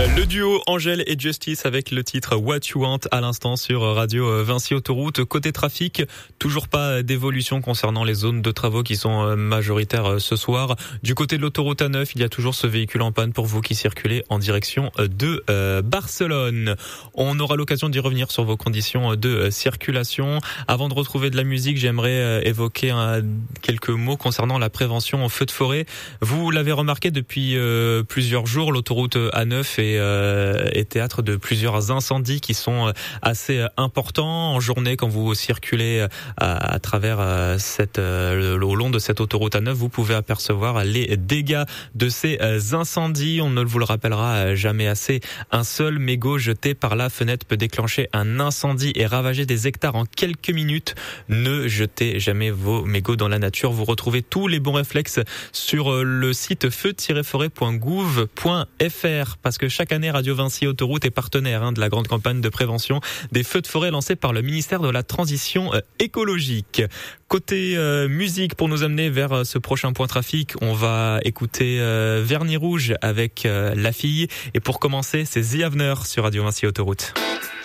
Le duo Angèle et Justice avec le titre What You Want à l'instant sur Radio Vinci Autoroute. Côté trafic, toujours pas d'évolution concernant les zones de travaux qui sont majoritaires ce soir. Du côté de l'autoroute A9, il y a toujours ce véhicule en panne pour vous qui circulez en direction de Barcelone. On aura l'occasion d'y revenir sur vos conditions de circulation. Avant de retrouver de la musique, j'aimerais évoquer quelques mots concernant la prévention au feu de forêt. Vous l'avez remarqué depuis plusieurs jours, l'autoroute A9 est théâtre de plusieurs incendies qui sont assez importants en journée. Quand vous circulez à travers au long de cette autoroute A9, vous pouvez apercevoir les dégâts de ces incendies. On ne vous le rappellera jamais assez. Un seul mégot jeté par la fenêtre peut déclencher un incendie et ravager des hectares en quelques minutes. Ne jetez jamais vos mégots dans la nature. Vous retrouvez tous les bons réflexes sur le site feu-forêt.gouv.fr, parce que chaque année Radio Vinci Autoroute est partenaire de la grande campagne de prévention des feux de forêt lancée par le ministère de la Transition écologique. Côté musique, pour nous amener vers ce prochain point trafic, on va écouter Vernis Rouge avec La Fille, et pour commencer c'est The Avener sur Radio Vinci Autoroute.